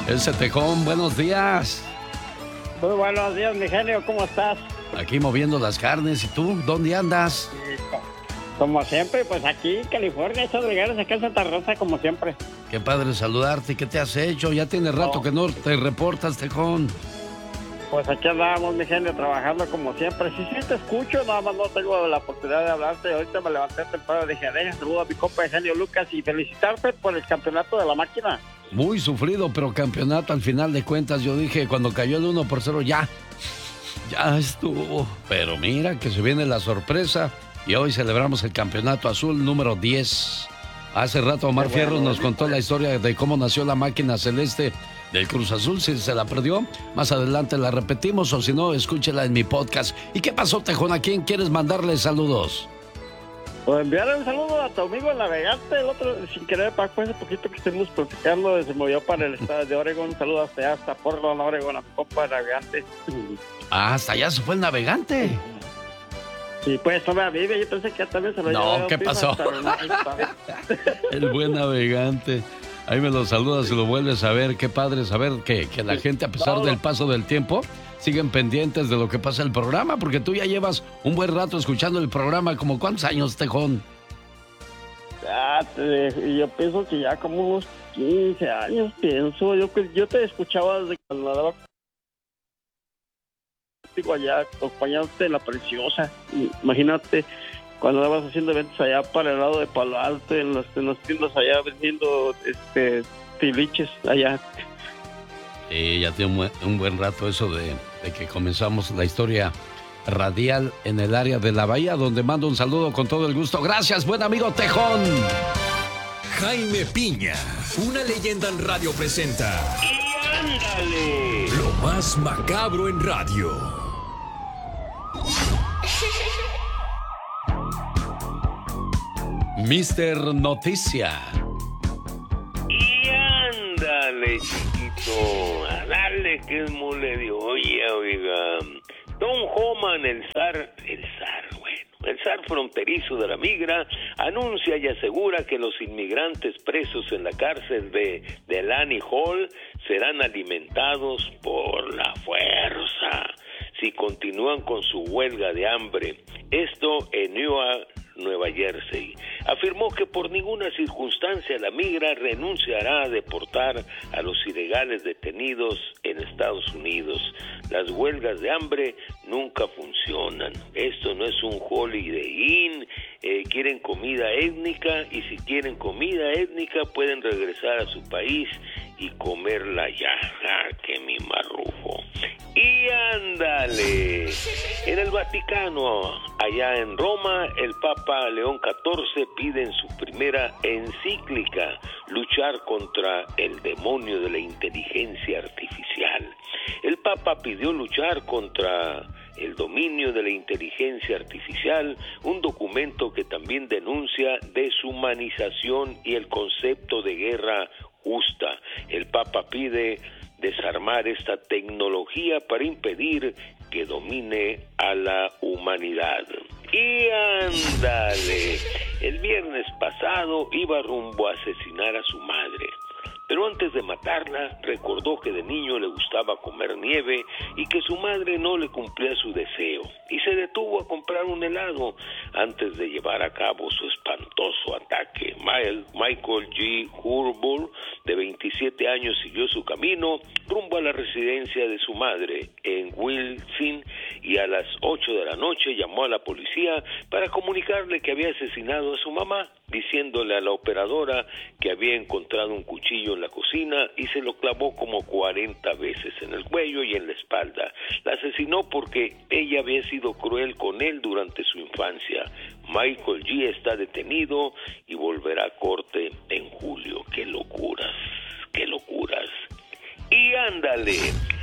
Ese Tejón, buenos días. Muy buenos días, mi genio, ¿cómo estás? Aquí moviendo las carnes, ¿y tú? ¿Dónde andas? Como siempre, pues aquí en California, echando ganas acá en Santa Rosa, como siempre. Qué padre saludarte, ¿qué te has hecho? Ya tiene rato que no te reportas, Tejón. Pues aquí andamos, mi genio, trabajando como siempre. Sí, te escucho, nada más no tengo la oportunidad de hablarte. Ahorita me levanté temprano y dije, deja, saludo a mi compa de genio Lucas y felicitarte por el campeonato de la máquina. Muy sufrido, pero campeonato al final de cuentas. Yo dije, cuando cayó el 1-0, ya estuvo. Pero mira que se viene la sorpresa y hoy celebramos el campeonato azul número 10. Hace rato Omar Fierro nos contó la historia de cómo nació la máquina celeste del Cruz Azul. Si se la perdió, más adelante la repetimos, o si no, escúchela en mi podcast. ¿Y qué pasó, Tejón? ¿A quién quieres mandarle saludos? Pues enviarle un saludo a tu amigo el navegante, el otro, sin querer, Paco, ese poquito que estuvimos platicando, se movió para el estado de Oregon. Un saludo hasta Portland, Oregon, a mi compa el navegante. Ah, hasta allá se fue el navegante. Sí, pues no me vive, yo pensé que también se lo llevaba. No, ¿qué pasó? El buen navegante. Ahí me lo saludas y lo vuelves a ver. Qué padre saber que la gente, a pesar del paso del tiempo, siguen pendientes de lo que pasa en el programa, porque tú ya llevas un buen rato escuchando el programa. ¿Como cuántos años, Tejón? Yo pienso que ya como unos 15 años, pienso. Yo te escuchaba desde cuando daba allá, acompañándote en La Preciosa. Imagínate, cuando andabas haciendo eventos allá para el lado de Palo Alto, en las tiendas allá vendiendo tiliches allá. Ya tiene un buen rato eso de que comenzamos la historia radial en el área de la Bahía, donde mando un saludo con todo el gusto. Gracias, buen amigo Tejón. Jaime Piña, una leyenda en radio presenta. ¡Y ándale! Lo más macabro en radio. Mister Noticia. ¡Y ándale, chiquito! A darle que es mole de olla, oiga. Don Homan, el zar fronterizo de la migra, anuncia y asegura que los inmigrantes presos en la cárcel de Delaney Hall serán alimentados por la fuerza si continúan con su huelga de hambre. Esto en Nueva Jersey. Afirmó que por ninguna circunstancia la migra renunciará a deportar a los ilegales detenidos en Estados Unidos. Las huelgas de hambre nunca funcionan. Esto no es un Holiday Inn. Quieren comida étnica, y si quieren comida étnica pueden regresar a su país y comerla ya. ¡Que mi marrufo! Y ándale, en el Vaticano, allá en Roma, el Papa León XIV pide en su primera encíclica luchar contra el demonio de la inteligencia artificial. El Papa pidió luchar contra el dominio de la inteligencia artificial, un documento que también denuncia deshumanización y el concepto de guerra justa. El Papa pide desarmar esta tecnología para impedir que domine a la humanidad. Y ándale, el viernes pasado iba rumbo a asesinar a su madre. Pero antes de matarla, recordó que de niño le gustaba comer nieve y que su madre no le cumplía su deseo, y se detuvo a comprar un helado antes de llevar a cabo su espantoso ataque. Michael G. Hurbull, de 27 años, siguió su camino rumbo a la residencia de su madre en Wilson, y a las 8 de la noche llamó a la policía para comunicarle que había asesinado a su mamá, diciéndole a la operadora que había encontrado un cuchillo en la cocina y se lo clavó como 40 veces en el cuello y en la espalda. La asesinó porque ella había sido cruel con él durante su infancia. Michael G. está detenido y volverá a corte en julio. ¡Qué locuras! ¡Qué locuras! Y ándale,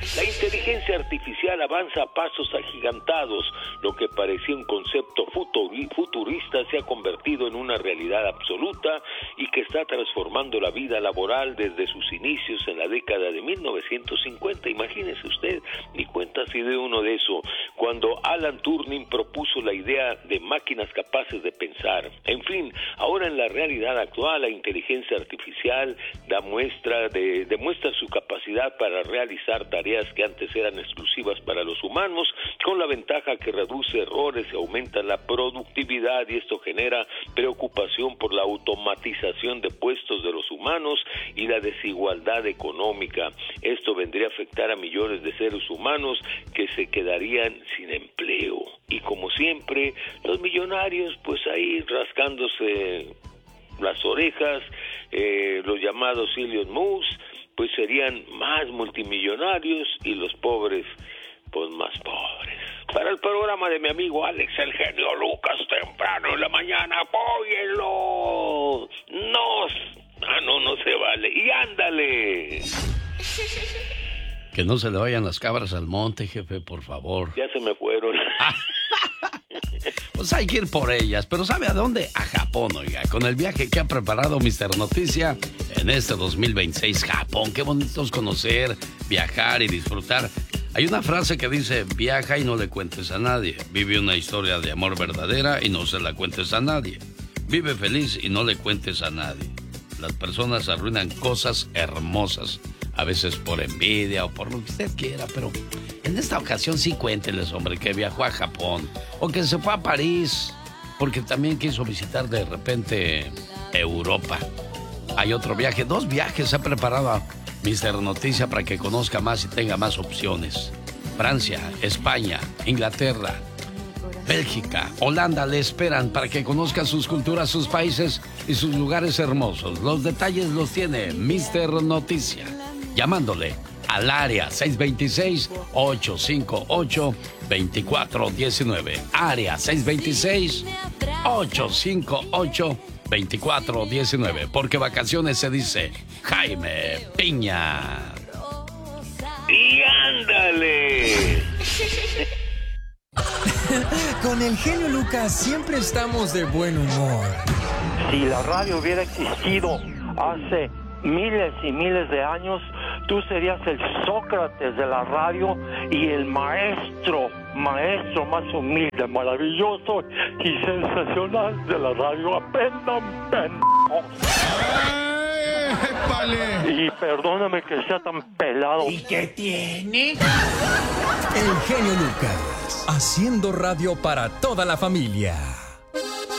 La inteligencia artificial avanza a pasos agigantados. Lo que parecía un concepto futurista se ha convertido en una realidad absoluta y que está transformando la vida laboral desde sus inicios en la década de 1950. Imagínese usted, ni cuenta se dio uno de eso, cuando Alan Turing propuso la idea de máquinas capaces de pensar. En fin, ahora en la realidad actual, la inteligencia artificial demuestra su capacidad para realizar tareas que antes eran exclusivas para los humanos, con la ventaja que reduce errores y aumenta la productividad, y esto genera preocupación por la automatización de puestos de los humanos y la desigualdad económica. Esto vendría a afectar a millones de seres humanos que se quedarían sin empleo. Y como siempre, los millonarios pues ahí rascándose las orejas, los llamados Elon Musk, pues serían más multimillonarios y los pobres, pues más pobres. Para el programa de mi amigo Alex, el genio Lucas, temprano en la mañana, apóyenlo. No se vale. Y ándale. Que no se le vayan las cabras al monte, jefe, por favor. Ya se me fueron. Pues hay que ir por ellas, pero ¿sabe a dónde? A Japón, oiga, con el viaje que ha preparado Mr. Noticia en este 2026. Japón, qué bonito es conocer, viajar y disfrutar. Hay una frase que dice, viaja y no le cuentes a nadie. Vive una historia de amor verdadera y no se la cuentes a nadie. Vive feliz y no le cuentes a nadie. Las personas arruinan cosas hermosas, a veces por envidia o por lo que usted quiera, pero en esta ocasión sí cuénteles, hombre, que viajó a Japón o que se fue a París, porque también quiso visitar de repente Europa. Hay otro viaje, 2 viajes ha preparado Mr. Noticia para que conozca más y tenga más opciones. Francia, España, Inglaterra, Bélgica, Holanda le esperan para que conozca sus culturas, sus países y sus lugares hermosos. Los detalles los tiene Mr. Noticia, llamándole al área 626-858-2419. Área 626-858-2419. Porque vacaciones se dice Jaime Piña. ¡Y ándale! Con el genio Lucas siempre estamos de buen humor. Si la radio hubiera existido hace miles y miles de años, tú serías el Sócrates de la radio y el maestro más humilde, maravilloso y sensacional de la radio. Aprendan, pendejos. Y perdóname que sea tan pelado. ¿Y qué tiene? El genio Lucas, haciendo radio para toda la familia.